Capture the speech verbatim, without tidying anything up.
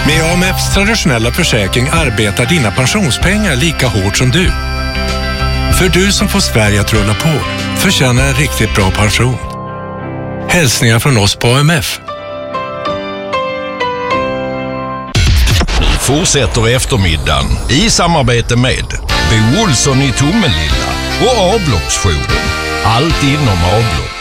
Med A M F:s traditionella försäkring arbetar dina pensionspengar lika hårt som du. För du som får Sverige att rulla på förtjänar en riktigt bra pension. Hälsningar från oss på A M F. Nu fortsätter eftermiddagen i samarbete med Bo Olsson i Tomelilla och avloppsjouren. Allt inom avlopp.